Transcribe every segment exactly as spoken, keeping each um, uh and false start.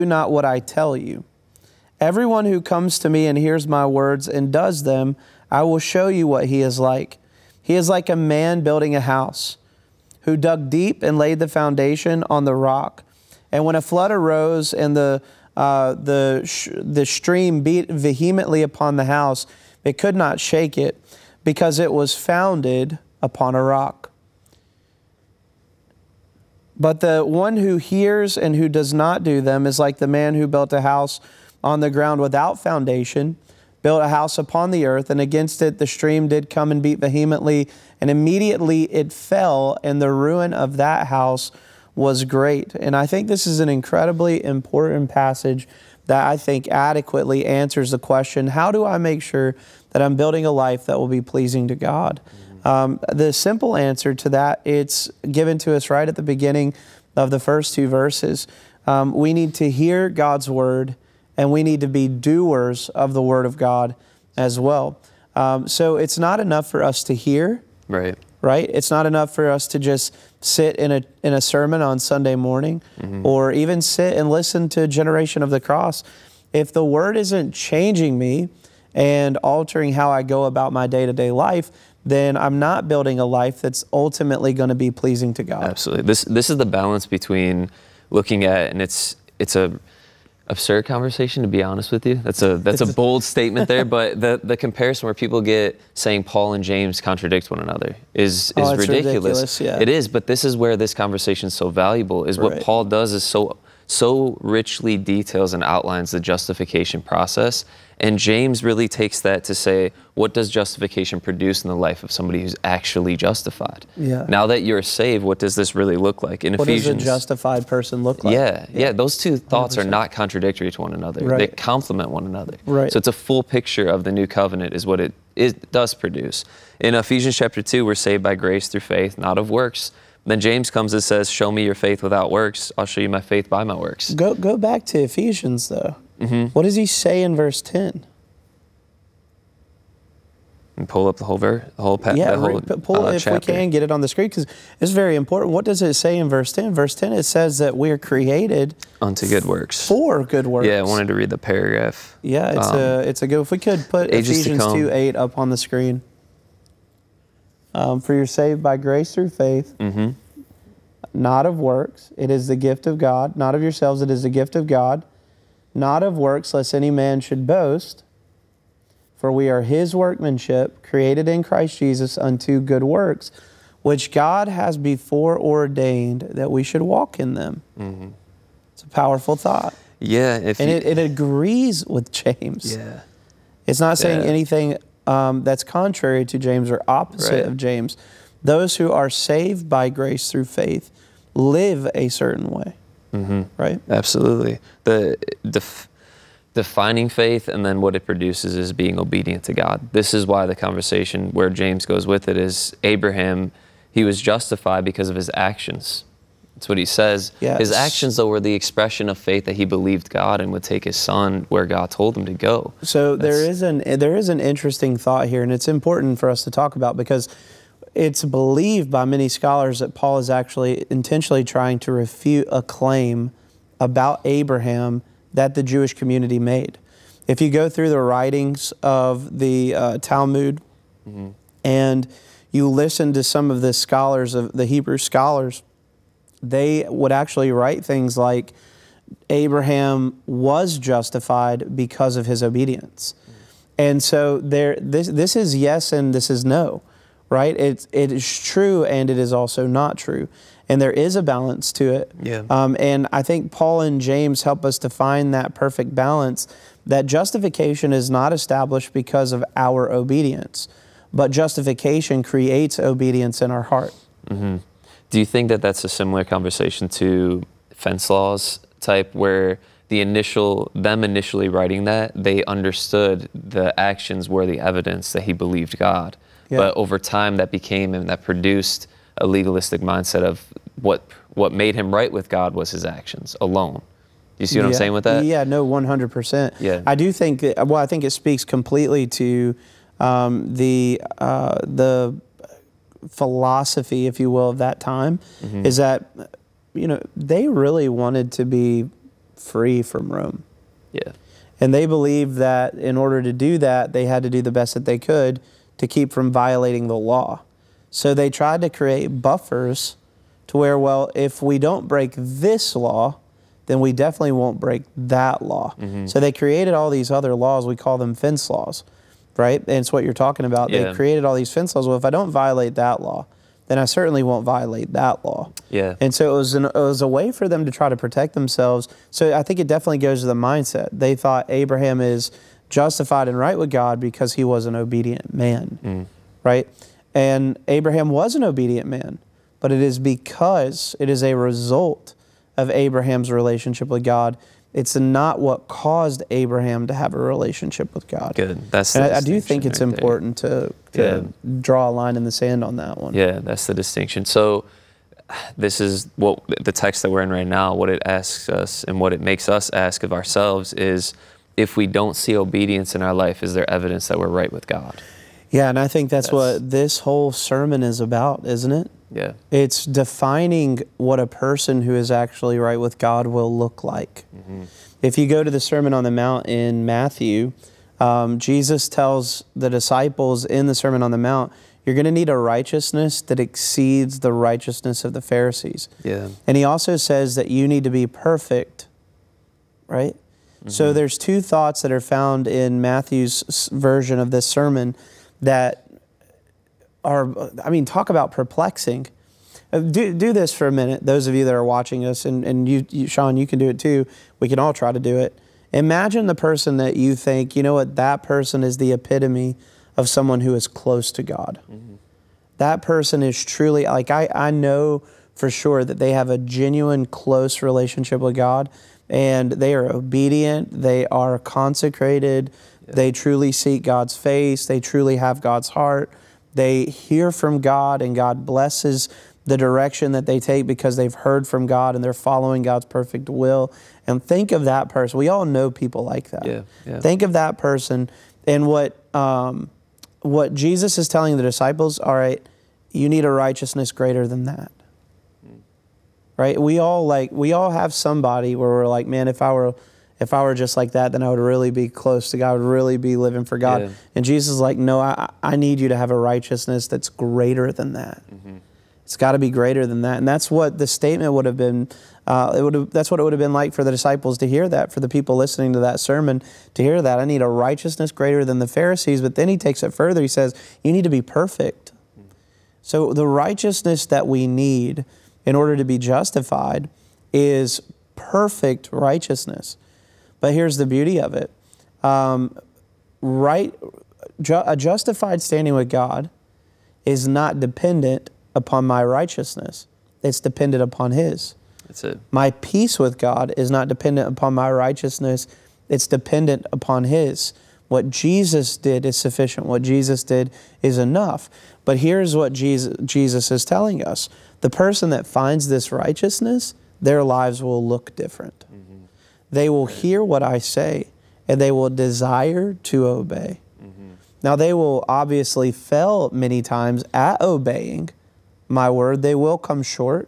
do not what I tell you. Everyone who comes to me and hears my words and does them, I will show you what he is like. He is like a man building a house, who dug deep and laid the foundation on the rock. And when a flood arose and the uh, the sh- the stream beat vehemently upon the house, it could not shake it, because it was founded upon a rock. But the one who hears and who does not do them is like the man who built a house on the ground without foundation, built a house upon the earth, and against it the stream did come and beat vehemently, and immediately it fell, and the ruin of that house was great. And I think this is an incredibly important passage that I think adequately answers the question, how do I make sure that I'm building a life that will be pleasing to God? Mm-hmm. Um, the simple answer to that, it's given to us right at the beginning of the first two verses. Um, we need to hear God's word, and we need to be doers of the word of God as well. Um, so it's not enough for us to hear. Right. Right? It's not enough for us to just sit in a in a sermon on Sunday morning, mm-hmm. or even sit and listen to Generation of the Cross. If the word isn't changing me and altering how I go about my day-to-day life, then I'm not building a life that's ultimately going to be pleasing to God. Absolutely. This this is the balance between looking at, and it's it's a absurd conversation, to be honest with you. That's a that's it's a bold statement there, but the, the comparison where people get saying Paul and James contradict one another is is oh, ridiculous. ridiculous yeah. It is, but this is where this conversation is so valuable, is right. what Paul does is so so richly details and outlines the justification process. And James really takes that to say, what does justification produce in the life of somebody who's actually justified? Yeah. Now that you're saved, what does this really look like? In what Ephesians, does a justified person look like? Yeah, yeah, yeah, those two thoughts one hundred percent. are not contradictory to one another. Right. They complement one another. Right. So it's a full picture of the new covenant is what it, it does produce. In Ephesians chapter two, we're saved by grace through faith, not of works. Then James comes and says, show me your faith without works. I'll show you my faith by my works. Go go back to Ephesians, though. Mm-hmm. What does he say in verse ten? And pull up the whole verse, the whole pa- yeah, the whole pull uh, if chapter. we can get it on the screen, because it's very important. What does it say in verse ten? Verse ten, it says that we are created unto good works. For good works. Yeah, I wanted to read the paragraph. Yeah, it's um, a it's a good. If we could put Ephesians two eight up on the screen. Um, for you're saved by grace through faith, mm-hmm. not of works. It is the gift of God, not of yourselves. It is the gift of God, not of works, lest any man should boast. For we are his workmanship, created in Christ Jesus unto good works, which God has before ordained that we should walk in them. Mm-hmm. It's a powerful thought. Yeah. If and you, it, it agrees with James. Yeah. It's not saying yeah. anything um, that's contrary to James or opposite right. of James. Those who are saved by grace through faith live a certain way. Mm-hmm. Right? Absolutely. The def- defining faith and then what it produces is being obedient to God. This is why the conversation where James goes with it is Abraham, he was justified because of his actions. That's what he says. Yes. His actions, though, were the expression of faith that he believed God and would take his son where God told him to go. So That's, there is an there is an interesting thought here, and it's important for us to talk about, because it's believed by many scholars that Paul is actually intentionally trying to refute a claim about Abraham that the Jewish community made. If you go through the writings of the uh, Talmud, mm-hmm. and you listen to some of the scholars, of the Hebrew scholars, they would actually write things like Abraham was justified because of his obedience. Mm-hmm. And so there, this this is yes and this is no, right? It, it is true and it is also not true. And there is a balance to it. Yeah. Um, and I think Paul and James help us to find that perfect balance, that justification is not established because of our obedience, but justification creates obedience in our heart. Mm-hmm. Do you think that that's a similar conversation to fence laws type, where the initial, them initially writing that, they understood the actions were the evidence that he believed God. Yeah. But over time that became, and that produced a legalistic mindset of what what made him right with God was his actions alone. Do you see what yeah. I'm saying with that? Yeah, no, one hundred percent. Yeah. I do think, that, well, I think it speaks completely to um, the uh, the philosophy, if you will, of that time, mm-hmm. is that, you know, they really wanted to be free from Rome. Yeah. And they believed that in order to do that, they had to do the best that they could to keep from violating the law. So they tried to create buffers to where, well, if we don't break this law, then we definitely won't break that law. Mm-hmm. So they created all these other laws. We call them fence laws, right? And it's what you're talking about. Yeah. They created all these fence laws. Well, if I don't violate that law, then I certainly won't violate that law. Yeah. And so it was, an, it was a way for them to try to protect themselves. So I think it definitely goes to the mindset. They thought Abraham is justified and right with God because he was an obedient man, mm. right? And Abraham was an obedient man, but it is because it is a result of Abraham's relationship with God. It's not what caused Abraham to have a relationship with God. Good. That's and I, I do think it's right important there. to, to yeah. draw a line in the sand on that one. Yeah, that's the distinction. So this is what the text that we're in right now, what it asks us and what it makes us ask of ourselves is, if we don't see obedience in our life, is there evidence that we're right with God? Yeah, and I think that's, that's what this whole sermon is about, isn't it? Yeah. It's defining what a person who is actually right with God will look like. Mm-hmm. If you go to the Sermon on the Mount in Matthew, um, Jesus tells the disciples in the Sermon on the Mount, you're going to need a righteousness that exceeds the righteousness of the Pharisees. Yeah. And he also says that you need to be perfect, right? Mm-hmm. So there's two thoughts that are found in Matthew's version of this sermon that are, I mean, talk about perplexing. Do do this for a minute, those of you that are watching us, and, and you, you, Sean, you can do it too. We can all try to do it. Imagine the person that you think, you know what, that person is the epitome of someone who is close to God. Mm-hmm. That person is truly, like I, I know for sure that they have a genuine close relationship with God, and they are obedient, they are consecrated, yeah. They truly seek God's face, they truly have God's heart. They hear from God, and God blesses the direction that they take because they've heard from God and they're following God's perfect will. And think of that person. We all know people like that. Yeah, yeah. Think of that person, and what um, what Jesus is telling the disciples, all right, you need a righteousness greater than that. Mm. Right? We all like we all have somebody where we're like, man, if I were If I were just like that, then I would really be close to God, I would really be living for God. Yeah. And Jesus is like, no, I, I need you to have a righteousness that's greater than that. Mm-hmm. It's got to be greater than that. And that's what the statement would have been, uh, it would have, that's what it would have been like for the disciples to hear that, for the people listening to that sermon to hear that. I need a righteousness greater than the Pharisees. But then he takes it further. He says, you need to be perfect. Mm-hmm. So the righteousness that we need in order to be justified is perfect righteousness. But here's the beauty of it. Um, right, ju- a justified standing with God is not dependent upon my righteousness. It's dependent upon His. That's it. My peace with God is not dependent upon my righteousness. It's dependent upon His. What Jesus did is sufficient. What Jesus did is enough. But here's what Jesus, Jesus is telling us. The person that finds this righteousness, their lives will look different. Mm-hmm. They will hear what I say, and they will desire to obey. Mm-hmm. Now, they will obviously fail many times at obeying my word. They will come short.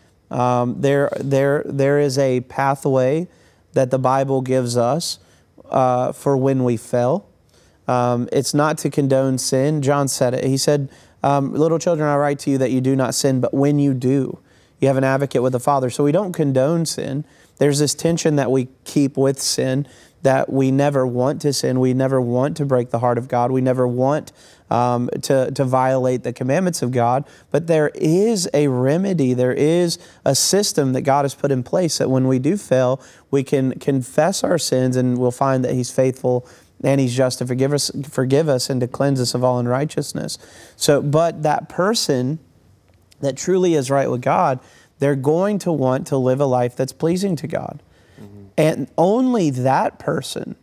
Um, there, there, there is a pathway that the Bible gives us uh, for when we fail. Um, it's not to condone sin. John said it. He said, um, little children, I write to you that you do not sin, but when you do, you have an advocate with the Father. So we don't condone sin. There's this tension that we keep with sin, that we never want to sin. We never want to break the heart of God. We never want um, to, to violate the commandments of God. But there is a remedy. There is a system that God has put in place that when we do fail, we can confess our sins, and we'll find that He's faithful and He's just to forgive us, forgive us and to cleanse us of all unrighteousness. So, but that person that truly is right with God, they're going to want to live a life that's pleasing to God. Mm-hmm. And only that person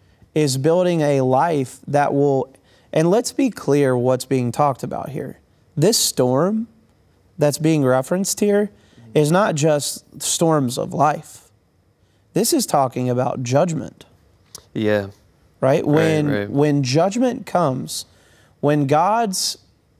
is building a life that will, and let's be clear what's being talked about here. This storm that's being referenced here mm-hmm. is not just storms of life. This is talking about judgment. Yeah. Right? When, right, right. when judgment comes, when God's,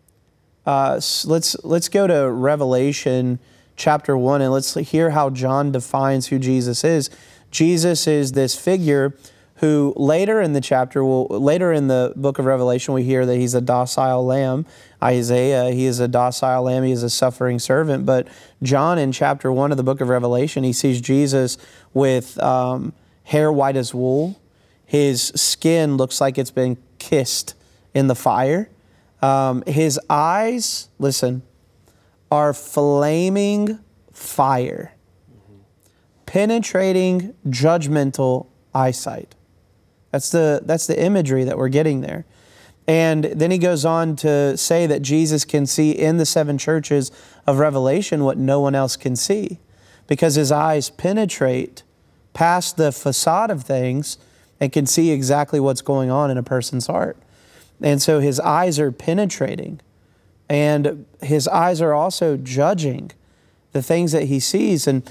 uh, let's, let's go to Revelation chapter one, and let's hear how John defines who Jesus is. Jesus is this figure who later in the chapter, will later in the book of Revelation, we hear that he's a docile lamb. Isaiah, he is a docile lamb, he is a suffering servant. But John in chapter one of the book of Revelation, he sees Jesus with um, hair white as wool. His skin looks like it's been kissed in the fire. Um, his eyes, listen, are flaming fire, mm-hmm. penetrating, judgmental eyesight. That's the, that's the imagery that we're getting there. And then he goes on to say that Jesus can see in the seven churches of Revelation what no one else can see, because his eyes penetrate past the facade of things and can see exactly what's going on in a person's heart. And so his eyes are penetrating, and his eyes are also judging the things that he sees. And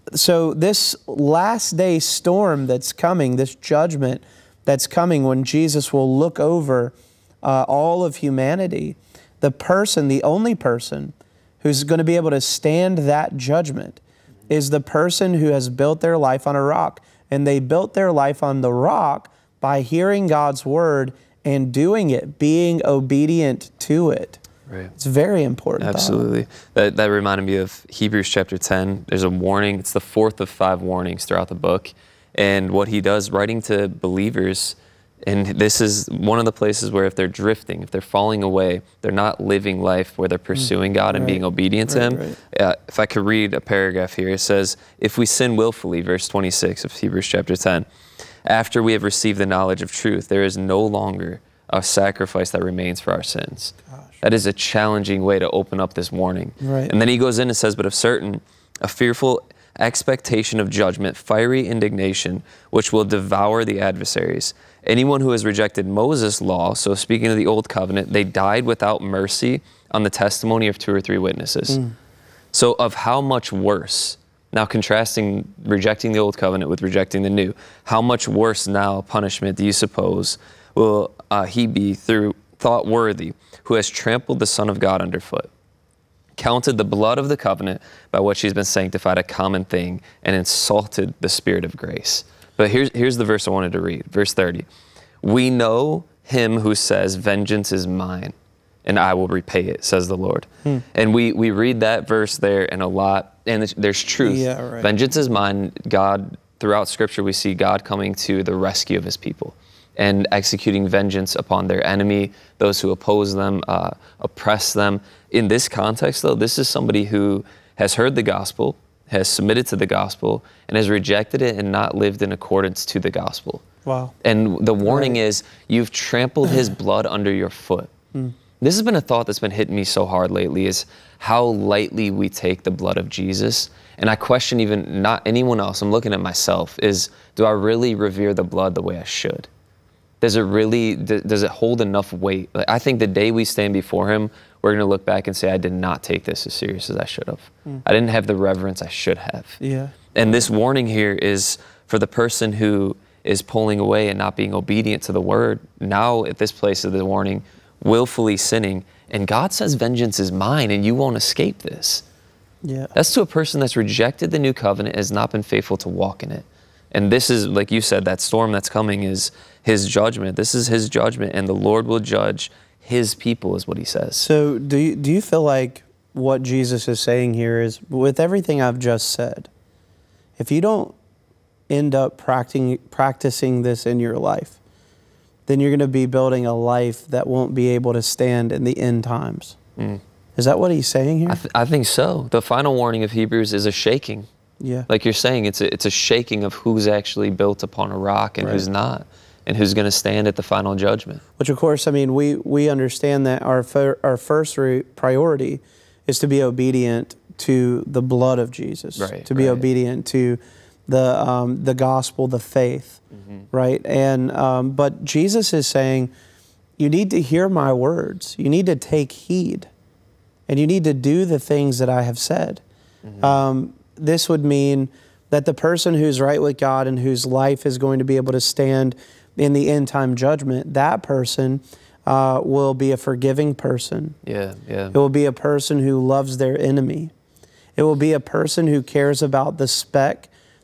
so this last day storm that's coming, this judgment that's coming when Jesus will look over uh, all of humanity, the person, the only person who's going to be able to stand that judgment is the person who has built their life on a rock. And they built their life on the rock by hearing God's word and doing it, being obedient to it. Right. It's very important. Absolutely. That, that reminded me of Hebrews chapter ten. There's a warning. It's the fourth of five warnings throughout the book. And what he does, writing to believers, and this is one of the places where if they're drifting, if they're falling away, they're not living life where they're pursuing God and right. being obedient to right, Him. Right. Uh, if I could read a paragraph here, it says, if we sin willfully, verse twenty-six of Hebrews chapter ten, after we have received the knowledge of truth, there is no longer a sacrifice that remains for our sins. Gosh. That is a challenging way to open up this warning. Right. And then he goes in and says, but of certain, a fearful expectation of judgment, fiery indignation, which will devour the adversaries. Anyone who has rejected Moses' law, so speaking of the old covenant, they died without mercy on the testimony of two or three witnesses. Mm. So of how much worse, now contrasting rejecting the old covenant with rejecting the new, how much worse now punishment do you suppose will uh, he be through thought worthy, who has trampled the Son of God underfoot, counted the blood of the covenant by which he's been sanctified a common thing, and insulted the Spirit of grace. But here's, here's the verse I wanted to read, verse thirty. We know him who says, vengeance is mine, and I will repay it, says the Lord. Hmm. And we, we read that verse there and a lot, and there's truth. Yeah, right. Vengeance is mine. God, throughout Scripture, we see God coming to the rescue of his people and executing vengeance upon their enemy, those who oppose them, uh, oppress them. In this context, though, this is somebody who has heard the gospel, has submitted to the gospel, and has rejected it and not lived in accordance to the gospel. Wow. And the warning right. is, you've trampled his blood under your foot. Mm. This has been a thought that's been hitting me so hard lately, is how lightly we take the blood of Jesus. And I question even not anyone else, I'm looking at myself, is do I really revere the blood the way I should? Does it really, does it hold enough weight? Like, I think the day we stand before him, we're going to look back and say, I did not take this as serious as I should have. Mm. I didn't have the reverence I should have. Yeah. And this warning here is for the person who is pulling away and not being obedient to the word. Now at this place of the warning, willfully sinning. And God says, vengeance is mine, and you won't escape this. Yeah. That's to a person that's rejected the new covenant, has not been faithful to walk in it. And this is, like you said, that storm that's coming is his judgment. This is his judgment, and the Lord will judge his people, is what he says. So do you, do you feel like what Jesus is saying here is, with everything I've just said, if you don't end up practicing, practicing this in your life, then you're going to be building a life that won't be able to stand in the end times. Mm. Is that what he's saying here? I, th- I think so. The final warning of Hebrews is a shaking. Yeah. Like you're saying, it's a, it's a shaking of who's actually built upon a rock and right. who's not, and who's going to stand at the final judgment. Which, of course, I mean, we, we understand that our, fir- our first re- priority is to be obedient to the blood of Jesus, right, to be right. obedient to the um, the gospel, the faith, mm-hmm. right? And um, but Jesus is saying, you need to hear my words. You need to take heed, and you need to do the things that I have said. Mm-hmm. Um, this would mean that the person who's right with God and whose life is going to be able to stand in the end time judgment, that person uh, will be a forgiving person. Yeah, yeah. It will be a person who loves their enemy. It will be a person who cares about the speck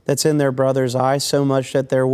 that's in their brother's eye, so much that they're